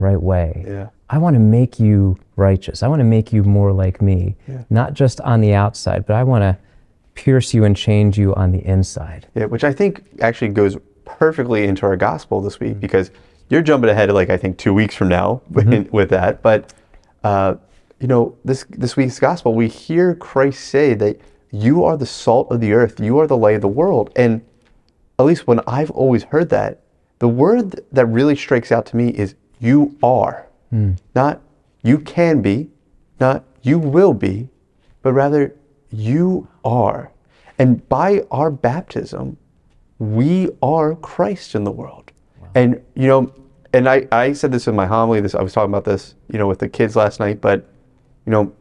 right way. Yeah. I want to make you righteous. I want to make you more like me, Yeah. not just on the outside, but I want to pierce you and change you on the inside. Yeah, which I think actually goes perfectly into our gospel this week, because you're jumping ahead of, like, I think 2 weeks from now with that. But you know, this week's gospel, we hear Christ say that you are the salt of the earth, you are the light of the world. And at least when I've always heard that, the word that really strikes out to me is you are. Not you can be, not you will be, but rather you are. And by our baptism, we are Christ in the world. Wow. And, you know, and I said this in my homily, I was talking about this, you know, with the kids last night, but, you know,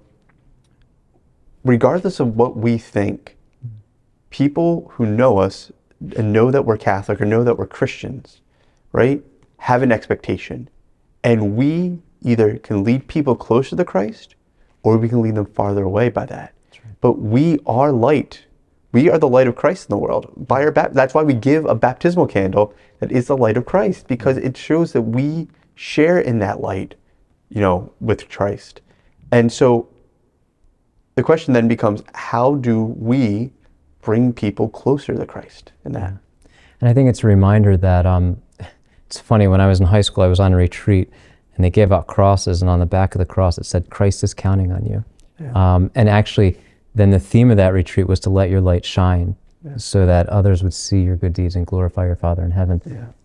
regardless of what we think, people who know us and know that we're Catholic or know that we're Christians, right, have an expectation. And we either can lead people closer to Christ, or we can lead them farther away by that. Right. But we are light. We are the light of Christ in the world. By our that's why we give a baptismal candle that is the light of Christ, because it shows that we share in that light, you know, with Christ. And so the question then becomes, how do we bring people closer to Christ in that? And I think it's a reminder that it's funny, when I was in high school, I was on a retreat, and they gave out crosses, and on the back of the cross it said, Christ is counting on you. Yeah. And actually, then the theme of that retreat was to let your light shine, so that others would see your good deeds and glorify your Father in heaven.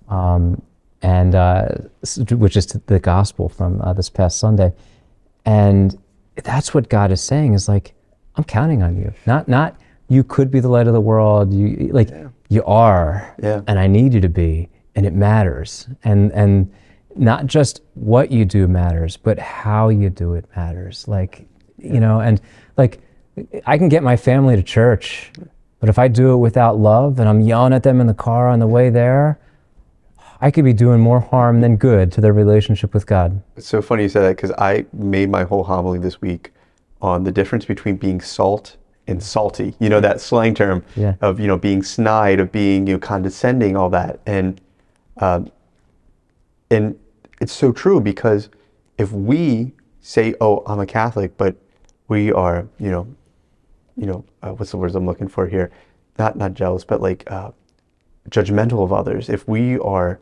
Yeah. Which is the gospel from this past Sunday. And that's what God is saying, is like, I'm counting on you. Not you could be the light of the world. You are, and I need you to be, and it matters. And not just what you do matters, but how you do it matters. Like, you know, and like, I can get my family to church, but if I do it without love and I'm yelling at them in the car on the way there, I could be doing more harm than good to their relationship with God. It's so funny you said that, because I made my whole homily this week on the difference between being salt and salty. You know, that slang term of, you know, being snide, of being, you know, condescending, all that. And it's so true, because if we say, oh, I'm a Catholic, but we are, what's the words I'm looking for here? Not jealous, but like judgmental of others. If we are,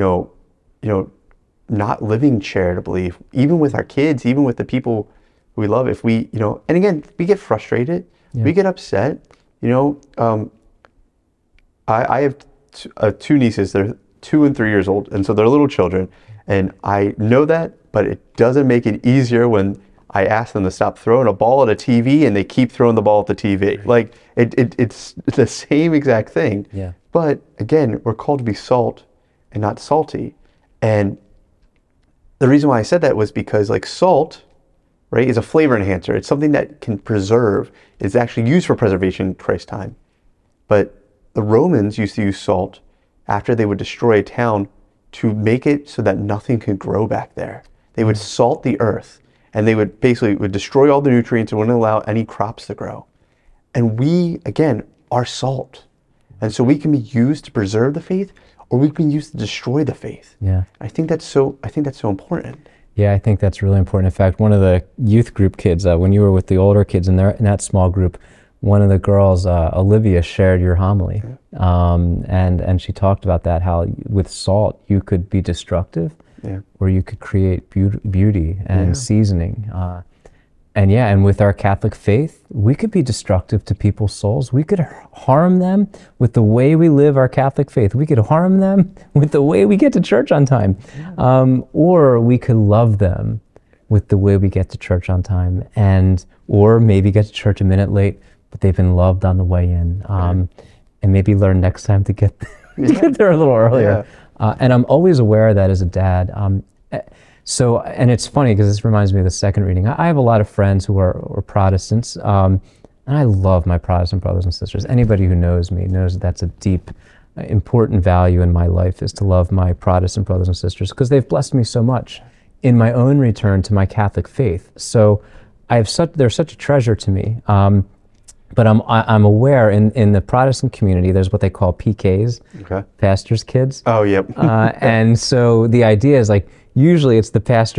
not living charitably, even with our kids, even with the people we love, if we, and again, we get frustrated, we get upset, I have two nieces. They're 2 and 3 years old, and so they're little children, and I know that, but it doesn't make it easier when I ask them to stop throwing a ball at a TV and they keep throwing the ball at the TV. Right. Like it's the same exact thing. Yeah. But again, we're called to be salt and not salty. And the reason why I said that was because, like, salt, right, is a flavor enhancer. It's something that can preserve. It's actually used for preservation in Christ's time. But the Romans used to use salt after they would destroy a town to make it so that nothing could grow back there. They would salt the earth, and they would basically destroy all the nutrients and wouldn't allow any crops to grow. And we, again, are salt. And so we can be used to preserve the faith, or we can be used to destroy the faith. Yeah. I think that's so important. Yeah, I think that's really important. In fact, one of the youth group kids, when you were with the older kids in that small group, one of the girls, Olivia, shared your homily. And she talked about that, how with salt you could be destructive, or you could create beauty and seasoning. And with our Catholic faith, we could be destructive to people's souls. We could harm them with the way we live our Catholic faith. We could harm them with the way we get to church on time. Or we could love them with the way we get to church on time, or maybe get to church a minute late, but they've been loved on the way in. And maybe learn next time to get there a little earlier. And I'm always aware of that as a dad. So, and it's funny because this reminds me of the second reading. I have a lot of friends who are Protestants, and I love my Protestant brothers and sisters. Anybody who knows me knows that's a deep, important value in my life, is to love my Protestant brothers and sisters, because they've blessed me so much in my own return to my Catholic faith. So they're such a treasure to me. But I'm aware in the Protestant community, there's what they call PKs, pastors' kids. Oh, yep. And so the idea is, like, usually it's the pastor